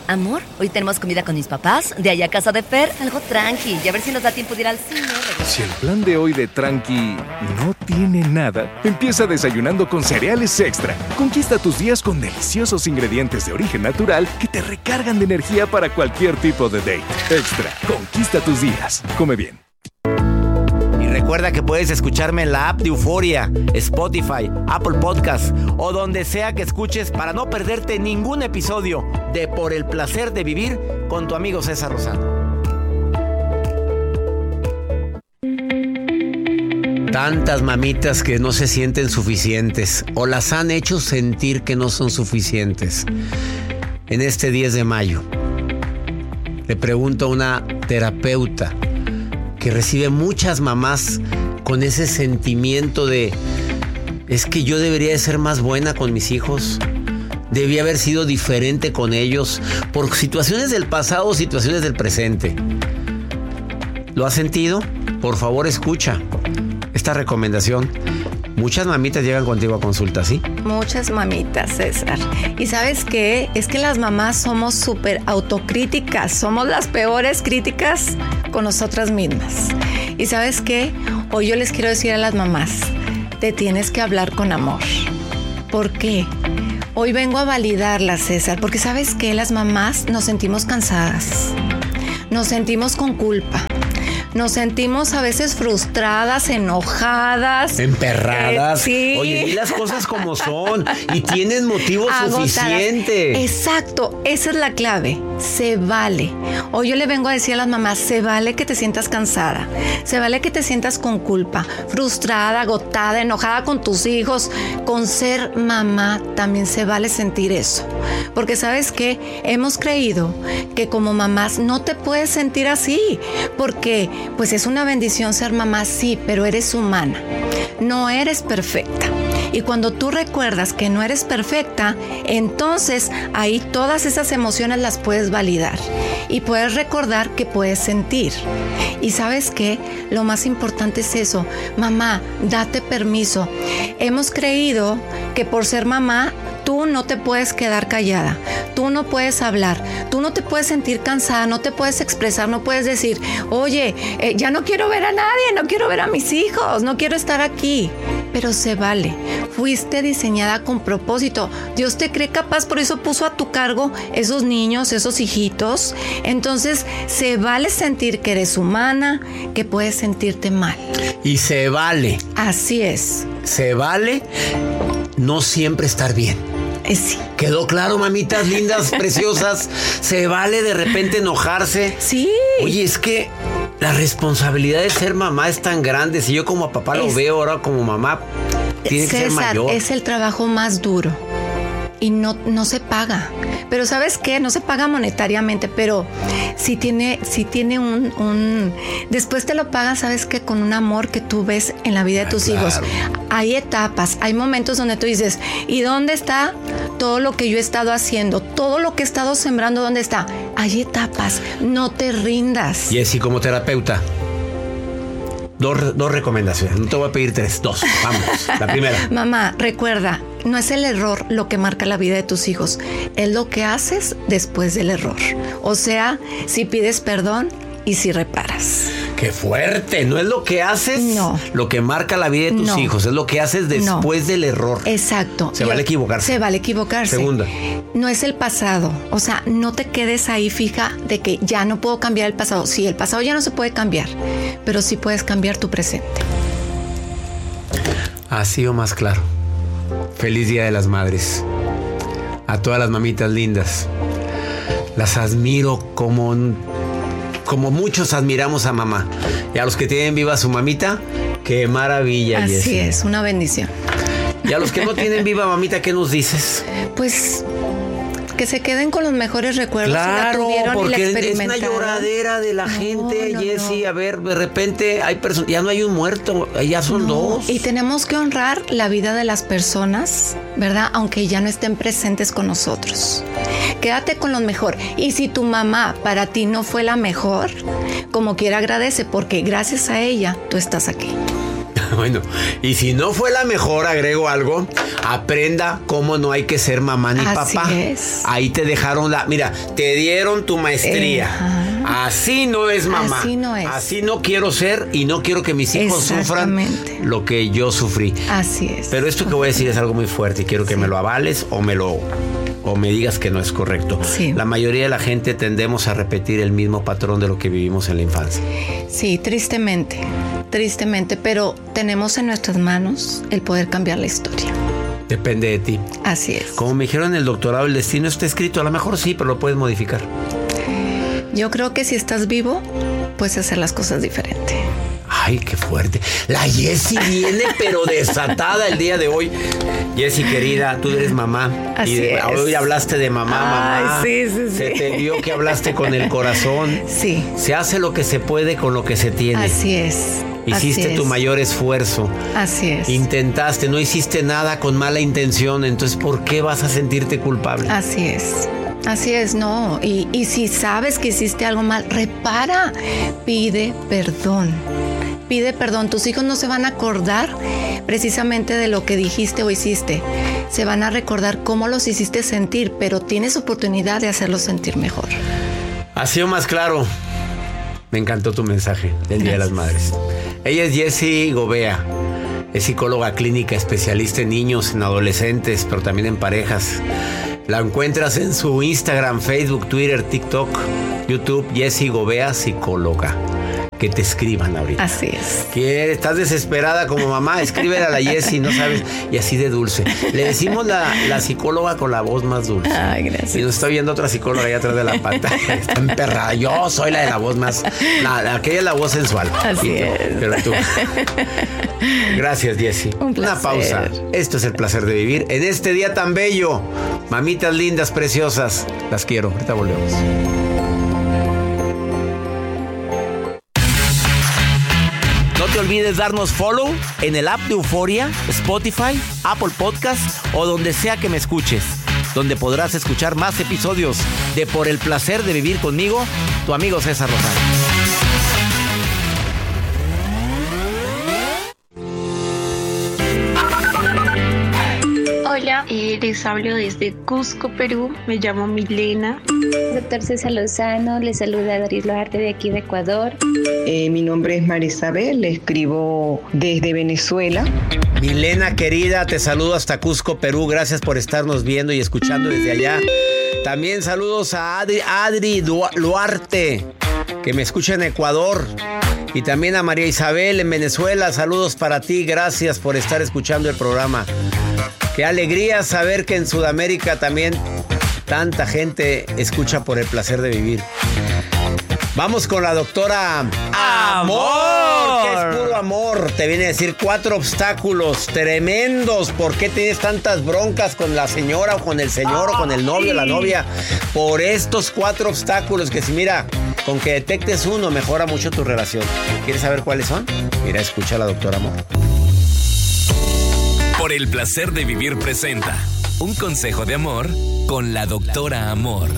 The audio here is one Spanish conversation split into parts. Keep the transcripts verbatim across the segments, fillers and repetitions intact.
Amor, hoy tenemos comida con mis papás, de allá a casa de Fer, algo tranqui, y a ver si nos da tiempo de ir al cine. Si el plan de hoy de tranqui no tiene nada, empieza desayunando con cereales extra. Conquista tus días con deliciosos ingredientes de origen natural que te recargan de energía para cualquier tipo de date. Extra, conquista tus días. Come bien. Recuerda que puedes escucharme en la app de Euforia, Spotify, Apple Podcast o donde sea que escuches para no perderte ningún episodio de Por el Placer de Vivir con tu amigo César Lozano. Tantas mamitas que no se sienten suficientes o las han hecho sentir que no son suficientes. En este diez de mayo le pregunto a una terapeuta que recibe muchas mamás con ese sentimiento de es que yo debería de ser más buena con mis hijos, debía haber sido diferente con ellos por situaciones del pasado o situaciones del presente. ¿Lo has sentido? Por favor, escucha esta recomendación. Muchas mamitas llegan contigo a consulta, ¿sí? Muchas mamitas, César. ¿Y sabes qué? Es que las mamás somos súper autocríticas. Somos las peores críticas con nosotras mismas. ¿Y sabes qué? Hoy yo les quiero decir a las mamás, te tienes que hablar con amor. ¿Por qué? Hoy vengo a validarlas, César, porque ¿sabes qué? Las mamás nos sentimos cansadas. Nos sentimos con culpa. Nos sentimos a veces frustradas, enojadas. Emperradas. Eh, sí. Oye, di las cosas como son y tienen motivo Agotadas. suficiente. Exacto, esa es la clave. Se vale. Hoy yo le vengo a decir a las mamás, se vale que te sientas cansada. Se vale que te sientas con culpa, frustrada, agotada, enojada con tus hijos. Con ser mamá también se vale sentir eso. Porque ¿sabes qué? Hemos creído que como mamás no te puedes sentir así. Porque pues es una bendición ser mamá, sí, pero eres humana. No eres perfecta. Y cuando tú recuerdas que no eres perfecta, entonces ahí todas esas emociones las puedes validar. Y puedes recordar que puedes sentir. Y ¿sabes qué? Lo más importante es eso. Mamá, date permiso. Hemos creído que por ser mamá, tú no te puedes quedar callada, tú no puedes hablar, tú no te puedes sentir cansada, no te puedes expresar, no puedes decir, oye, eh, ya no quiero ver a nadie, no quiero ver a mis hijos, no quiero estar aquí. Pero se vale, fuiste diseñada con propósito, Dios te cree capaz, por eso puso a tu cargo esos niños, esos hijitos. Entonces se vale sentir que eres humana, que puedes sentirte mal. Y se vale. Así es. Se vale no siempre estar bien. Eh, sí. ¿Quedó claro, mamitas lindas, preciosas? Se vale de repente enojarse. Sí. Oye, es que la responsabilidad de ser mamá es tan grande. Si yo como papá lo es, veo ahora como mamá, tiene César, que ser mayor. Es el trabajo más duro y no, no se paga. Pero ¿sabes qué? No se paga monetariamente, pero sí tiene, sí tiene un, un... Después te lo pagas, ¿sabes qué? Con un amor que tú ves en la vida de tus ah, claro. hijos. Hay etapas, hay momentos donde tú dices, ¿y dónde está todo lo que yo he estado haciendo? Todo lo que he estado sembrando, ¿dónde está? Hay etapas, no te rindas. Jessy, como terapeuta, Dos, dos recomendaciones. No te voy a pedir tres, dos. Vamos. La primera. Mamá, recuerda, no es el error lo que marca la vida de tus hijos, es lo que haces después del error. O sea, si pides perdón y si reparas. ¡Qué fuerte! No es lo que haces no. lo que marca la vida de tus no. hijos, es lo que haces después no. del error. Exacto. Se vale equivocarse. Se vale equivocarse. Segunda. No es el pasado. O sea, no te quedes ahí fija de que ya no puedo cambiar el pasado. Sí, el pasado ya no se puede cambiar, pero sí puedes cambiar tu presente. Ha sido más claro. Feliz Día de las Madres. A todas las mamitas lindas. Las admiro como... como muchos admiramos a mamá. Y a los que tienen viva a su mamita, qué maravilla. Así Jessy. es, una bendición. Y a los que no tienen viva mamita, ¿qué nos dices? Pues que se queden con los mejores recuerdos. Claro, si la tuvieron porque y la es una experimentaron. lloradera de la no, gente, no, Jessy. no. A ver, de repente hay personas, ya no hay un muerto, ya son no, dos. Y tenemos que honrar la vida de las personas, ¿verdad? Aunque ya no estén presentes con nosotros. Quédate con lo mejor. Y si tu mamá para ti no fue la mejor, como quiera agradece, porque gracias a ella tú estás aquí. Bueno, y si no fue la mejor, agrego algo, aprenda cómo no hay que ser mamá ni Así papá. es. Ahí te dejaron la... Mira, te dieron tu maestría. Eh, Así no es mamá. Así no es. Así no quiero ser y no quiero que mis hijos sufran lo que yo sufrí. Así es. Pero esto que voy a decir es algo muy fuerte y quiero que Sí. me lo avales o me lo... o me digas que no es correcto. Sí. La mayoría de la gente tendemos a repetir el mismo patrón de lo que vivimos en la infancia. Sí, tristemente, tristemente, pero tenemos en nuestras manos el poder cambiar la historia. Depende de ti. Así es. Como me dijeron en el doctorado, el destino está escrito. A lo mejor sí, pero lo puedes modificar. Yo creo que si estás vivo, puedes hacer las cosas diferente. Ay, qué fuerte. La Jessie viene, pero desatada el día de hoy. Jessie, querida, tú eres mamá. Así y de, es. Hoy hablaste de mamá, Ay, mamá. sí, sí, sí. Se te vio que hablaste con el corazón. Sí. Se hace lo que se puede con lo que se tiene. Así es. Hiciste así tu es. mayor esfuerzo. Así es. Intentaste, no hiciste nada con mala intención. Entonces, ¿por qué vas a sentirte culpable? Así es. Así es, no. Y, y si sabes que hiciste algo mal, repara. Pide perdón. Pide perdón. Tus hijos no se van a acordar precisamente de lo que dijiste o hiciste. Se van a recordar cómo los hiciste sentir, pero tienes oportunidad de hacerlos sentir mejor. Ha sido más claro. Me encantó tu mensaje del Día de las Madres. Ella es Jessie Gobea. Es psicóloga clínica, especialista en niños, en adolescentes, pero también en parejas. La encuentras en su Instagram, Facebook, Twitter, TikTok, YouTube, Jessie Gobea, psicóloga. Que te escriban ahorita. Así es. Que estás desesperada como mamá, escríbele a la Jessie, no sabes, y así de dulce. Le decimos la, la psicóloga con la voz más dulce. Ay, gracias. Y nos está viendo otra psicóloga allá atrás de la pantalla. Está emperrada. Yo soy la de la voz más... La, aquella es la voz sensual. Así Y tú, es. Pero tú. Gracias, Jessie. Un placer. Una pausa. Esto es el placer de vivir en este día tan bello. Mamitas lindas, preciosas. Las quiero. Ahorita volvemos. No te olvides darnos follow en el app de Euforia, Spotify, Apple Podcast o donde sea que me escuches, donde podrás escuchar más episodios de Por el placer de vivir conmigo, tu amigo César Lozano. Hola, eh, les hablo desde Cusco, Perú. Me llamo Milena. Doctor César Lozano, le saluda Doris Loarte de aquí de Ecuador. Eh, mi nombre es María Isabel, le escribo desde Venezuela. Milena querida, te saludo hasta Cusco, Perú. Gracias por estarnos viendo y escuchando desde allá. También saludos a Adri, Adri Luarte, que me escucha en Ecuador. Y también a María Isabel en Venezuela. Saludos para ti, gracias por estar escuchando el programa. Qué alegría saber que en Sudamérica también tanta gente escucha Por el placer de vivir. Vamos con la doctora Amor, que es puro amor. Te viene a decir cuatro obstáculos tremendos. ¿Por qué tienes tantas broncas con la señora o con el señor o con el novio o la novia? Por estos cuatro obstáculos que si mira, con que detectes uno mejora mucho tu relación. ¿Quieres saber cuáles son? Mira, escucha a la doctora Amor. Por el placer de vivir presenta un consejo de amor con la doctora Amor.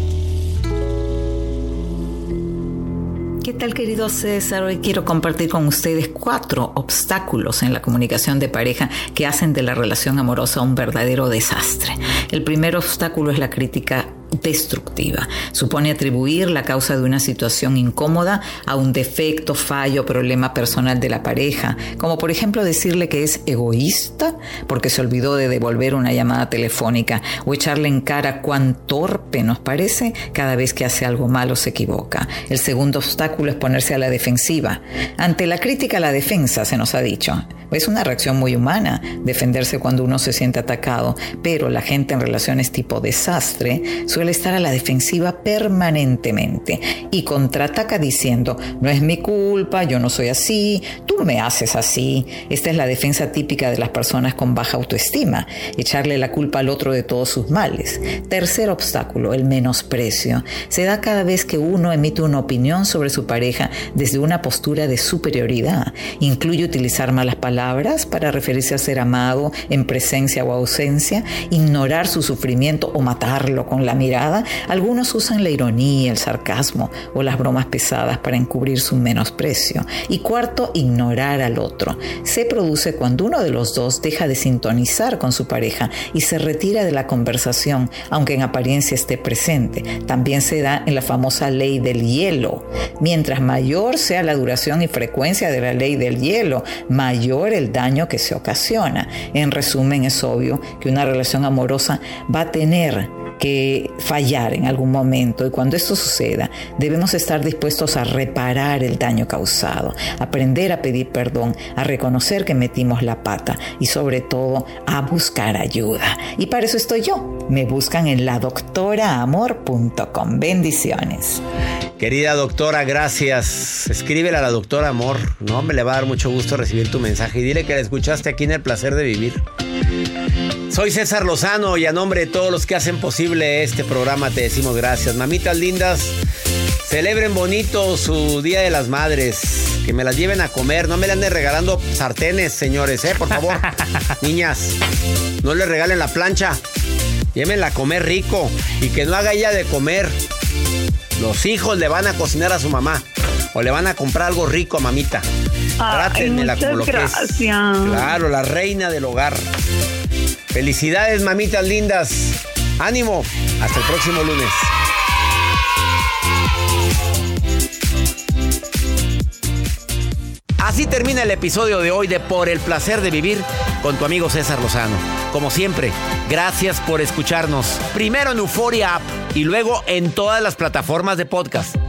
¿Qué tal, querido César? Hoy quiero compartir con ustedes cuatro obstáculos en la comunicación de pareja que hacen de la relación amorosa un verdadero desastre. El primer obstáculo es la crítica destructiva. Supone atribuir la causa de una situación incómoda a un defecto, fallo, problema personal de la pareja, como por ejemplo decirle que es egoísta porque se olvidó de devolver una llamada telefónica o echarle en cara cuán torpe nos parece cada vez que hace algo malo o se equivoca. El segundo obstáculo es ponerse a la defensiva. Ante la crítica a la defensa, se nos ha dicho, es una reacción muy humana defenderse cuando uno se siente atacado, pero la gente en relaciones tipo desastre suele estar a la defensiva permanentemente y contraataca diciendo, no es mi culpa, yo no soy así, tú me haces así. Esta es la defensa típica de las personas con baja autoestima, echarle la culpa al otro de todos sus males. Tercer obstáculo, el menosprecio. Se da cada vez que uno emite una opinión sobre su pareja desde una postura de superioridad. Incluye utilizar malas palabras para referirse a ser amado en presencia o ausencia, ignorar su sufrimiento o matarlo con la mirada. Algunos usan la ironía, el sarcasmo o las bromas pesadas para encubrir su menosprecio. Y cuarto, ignorar ignorar al otro. Se produce cuando uno de los dos deja de sintonizar con su pareja y se retira de la conversación, aunque en apariencia esté presente. También se da en la famosa ley del hielo. Mientras mayor sea la duración y frecuencia de la ley del hielo, mayor el daño que se ocasiona. En resumen, es obvio que una relación amorosa va a tener que fallar en algún momento, y cuando esto suceda debemos estar dispuestos a reparar el daño causado, aprender a pedir perdón, a reconocer que metimos la pata y sobre todo a buscar ayuda. Y para eso estoy yo. Me buscan en la doctora amor punto com. Bendiciones. Querida doctora, gracias. Escríbele a la doctora Amor. No, me le va a dar mucho gusto recibir tu mensaje y dile que la escuchaste aquí en El Placer de Vivir. Soy César Lozano y a nombre de todos los que hacen posible este programa te decimos gracias. Mamitas lindas, celebren bonito su Día de las Madres. Que me las lleven a comer. No me le anden regalando sartenes, señores, ¿eh? Por favor. Niñas, no le regalen la plancha. Llévenla a comer rico y que no haga ella de comer. Los hijos le van a cocinar a su mamá o le van a comprar algo rico a mamita. Trátenmela como lo que es. Claro, la reina del hogar. Felicidades, mamitas lindas. Ánimo. Hasta el próximo lunes. Así termina el episodio de hoy de Por el Placer de Vivir con tu amigo César Lozano. Como siempre, gracias por escucharnos. Primero en Euforia App y luego en todas las plataformas de podcast.